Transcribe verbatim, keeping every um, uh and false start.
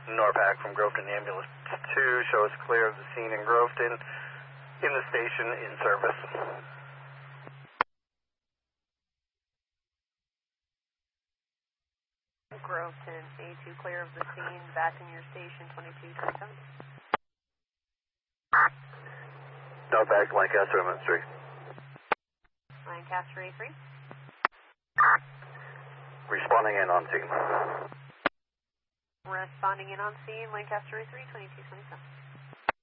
Norpac from Groveton Ambulance two, show us clear of the scene in Groveton, in the station, in service. Groveton, A two clear of the scene, back in your station, twenty-two twenty-seven. Norpac, Lancaster, M M three. Lancaster A three. Responding in on scene. Responding in on scene, Lancaster A three, twenty-two twenty-seven.